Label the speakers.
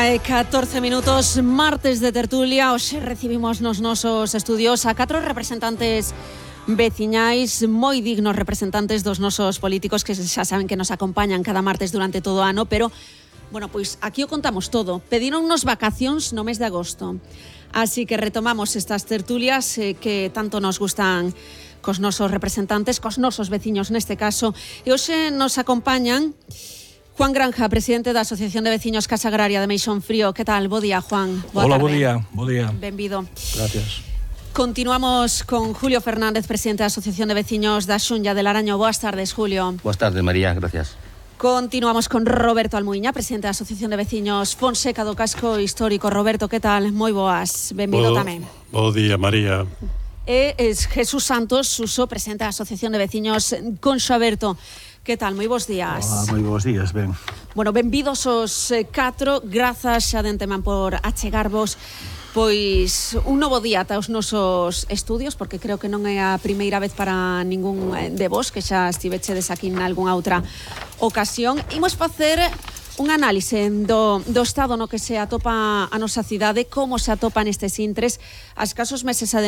Speaker 1: 14 minutos, martes de tertulia. Hoxe recibimos nos nosos estudios a 4 representantes veciñais, moi dignos representantes dos nosos políticos que xa saben que nos acompañan cada martes durante todo o ano, pero, bueno, pois aquí o contamos todo. Pedironnos vacacións no mes de agosto. Así que retomamos estas tertulias que tanto nos gustan cos nosos representantes, cos nosos veciños neste caso. E hoxe nos acompañan Juan Granja, presidente da Asociación de Veciños Casa Agraria de Meixón Frío. Que tal? Bo día, Juan. Boa
Speaker 2: Hola,
Speaker 1: tarde.
Speaker 2: bo día.
Speaker 1: Benvido.
Speaker 2: Gracias.
Speaker 1: Continuamos con Julio Fernández, presidente da Asociación de Veciños da Xunlla de Laraño. Boas tardes, Julio.
Speaker 3: Boas tardes, María, gracias.
Speaker 1: Continuamos con Roberto Almuiña, presidente da Asociación de Veciños Fonseca do Casco Histórico. Roberto, que tal? Moi boas. Benvido tamén.
Speaker 4: Bo día, María.
Speaker 1: E Jesús Santos Suso, presidente da Asociación de Veciños Conxo Aberto. Que tal? Moi bons días.
Speaker 2: Moi bons días, ben.
Speaker 1: Bueno, benvidos os 4, grazas xa de antemán por achegarvos pois un novo día ata os nosos estudios, porque creo que non é a primeira vez para ningún de vos que xa estivechedes aquí en algunha outra ocasión. Imos facer un análise do estado no que se atopa a nosa cidade, como se atopan estes intres, a escasos meses